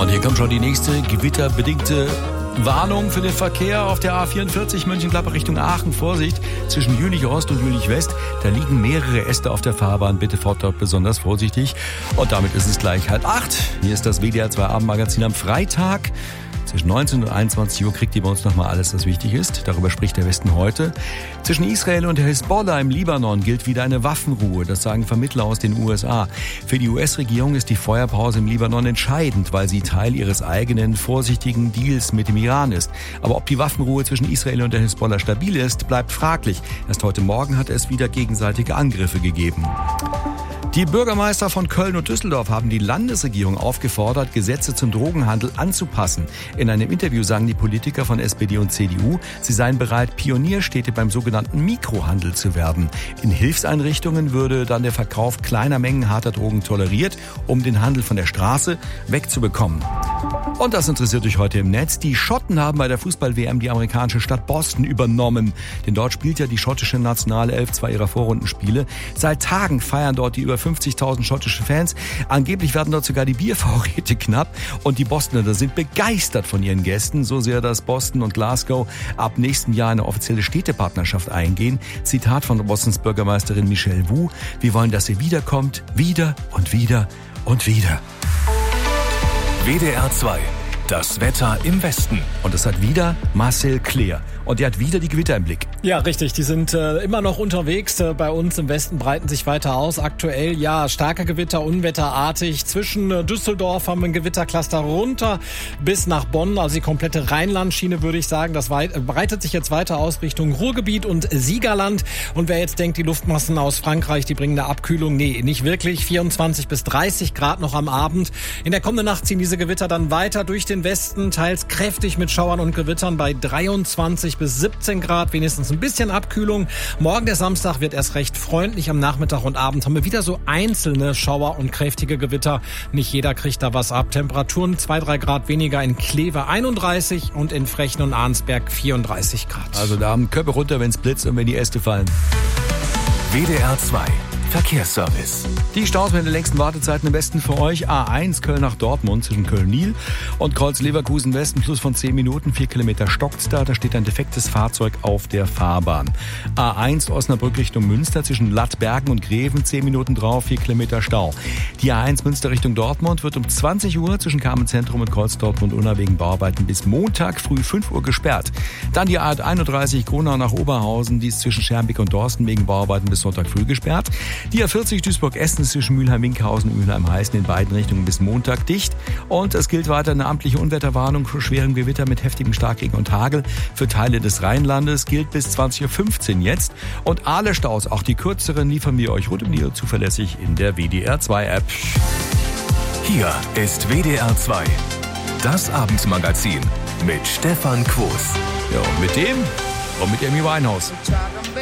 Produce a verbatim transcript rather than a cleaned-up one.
Und hier kommt schon die nächste gewitterbedingte Warnung für den Verkehr auf der A vierundvierzig Mönchengladbach Richtung Aachen. Vorsicht, zwischen Jülich Ost und Jülich West, da liegen mehrere Äste auf der Fahrbahn. Bitte fahrt dort besonders vorsichtig. Und damit ist es gleich halb acht. Hier ist das W D R zwei Abendmagazin am Freitag. Zwischen neunzehn und einundzwanzig Uhr kriegt ihr bei uns nochmal alles, was wichtig ist. Darüber spricht der Westen heute. Zwischen Israel und der Hisbollah im Libanon gilt wieder eine Waffenruhe. Das sagen Vermittler aus den U S A. Für die U S-Regierung ist die Feuerpause im Libanon entscheidend, weil sie Teil ihres eigenen vorsichtigen Deals mit dem Iran ist. Aber ob die Waffenruhe zwischen Israel und der Hisbollah stabil ist, bleibt fraglich. Erst heute Morgen hat es wieder gegenseitige Angriffe gegeben. Die Bürgermeister von Köln und Düsseldorf haben die Landesregierung aufgefordert, Gesetze zum Drogenhandel anzupassen. In einem Interview sagen die Politiker von S P D und C D U, sie seien bereit, Pionierstädte beim sogenannten Mikrohandel zu werden. In Hilfseinrichtungen würde dann der Verkauf kleiner Mengen harter Drogen toleriert, um den Handel von der Straße wegzubekommen. Und das interessiert euch heute im Netz. Die Schotten haben bei der Fußball-W M die amerikanische Stadt Boston übernommen. Denn dort spielt ja die schottische Nationalelf zwei ihrer Vorrundenspiele. Seit Tagen feiern dort die über fünfzigtausend schottische Fans. Angeblich werden dort sogar die Biervorräte knapp. Und die Bostoner sind begeistert von ihren Gästen. So sehr, dass Boston und Glasgow ab nächstem Jahr eine offizielle Städtepartnerschaft eingehen. Zitat von Bostons Bürgermeisterin Michelle Wu. Wir wollen, dass ihr wiederkommt. Wieder und wieder und wieder. W D R zwei. Das Wetter im Westen. Und das hat wieder Marcel Kleer. Und der hat wieder die Gewitter im Blick. Ja, richtig. Die sind äh, immer noch unterwegs. Äh, bei uns im Westen breiten sich weiter aus. Aktuell, ja, starke Gewitter, unwetterartig. Zwischen äh, Düsseldorf haben wir ein Gewittercluster runter bis nach Bonn. Also die komplette Rheinlandschiene, würde ich sagen. Das weit, äh, breitet sich jetzt weiter aus Richtung Ruhrgebiet und Siegerland. Und wer jetzt denkt, die Luftmassen aus Frankreich, die bringen eine Abkühlung. Nee, nicht wirklich. vierundzwanzig bis dreißig Grad noch am Abend. In der kommenden Nacht ziehen diese Gewitter dann weiter durch den Westen. Teils kräftig mit Schauern und Gewittern bei dreiundzwanzig bis siebzehn Grad, wenigstens ein bisschen Abkühlung. Morgen, der Samstag, wird erst recht freundlich. Am Nachmittag und Abend haben wir wieder so einzelne Schauer und kräftige Gewitter. Nicht jeder kriegt da was ab. Temperaturen zwei, drei Grad weniger in Kleve einunddreißig und in Frechen und Arnsberg vierunddreißig Grad. Also da haben Köpfe runter, wenn es blitzt und wenn die Äste fallen. W D R zwei. Verkehrsservice. Die Staus mit den längsten Wartezeiten im Westen für euch. A eins Köln nach Dortmund zwischen Köln-Nil und Kreuz-Leverkusen Westen plus von zehn Minuten. vier Kilometer stockt's da. Da steht ein defektes Fahrzeug auf der Fahrbahn. A eins Osnabrück Richtung Münster zwischen Lattbergen und Greven. zehn Minuten drauf, vier Kilometer Stau. Die A eins Münster Richtung Dortmund wird um zwanzig Uhr zwischen Carmen-Zentrum und Kreuz-Dortmund-Unna wegen Bauarbeiten bis Montag früh fünf Uhr gesperrt. Dann die A einunddreißig Gronau nach Oberhausen. Die ist zwischen Schermbeck und Dorsten wegen Bauarbeiten bis Sonntag früh gesperrt. Die A vierzig Duisburg-Essen zwischen Mülheim-Winkhausen und Mülheim-Heißen in beiden Richtungen bis Montag dicht. Und es gilt weiter eine amtliche Unwetterwarnung für schweren Gewitter mit heftigem Starkregen und Hagel. Für Teile des Rheinlandes gilt bis zwanzig Uhr fünfzehn jetzt. Und alle Staus, auch die kürzeren, liefern wir euch rund um die Uhr zuverlässig in der W D R zwei App. Hier ist W D R zwei. Das Abendmagazin mit Stefan Quos. Ja, und mit dem und mit Amy Winehouse.